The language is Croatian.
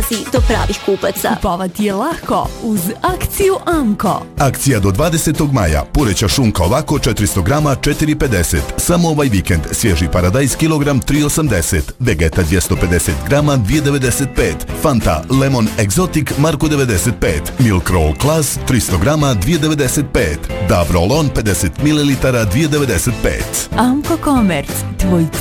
dolazi do pravih kupaca. Kupovati je lako uz akciju Amko. Akcija do 20. maja. Pureća šunka ovako 400 grama 4,50. Samo ovaj vikend. Svježi paradajz kilogram 3,80. Vegeta 250 grama 2,95. Fanta Lemon Exotic Marko 95. Milk Roll Class 300 grama 2,95. Dav Roll On 50 ml 2,95. Amko Komerc, tvoj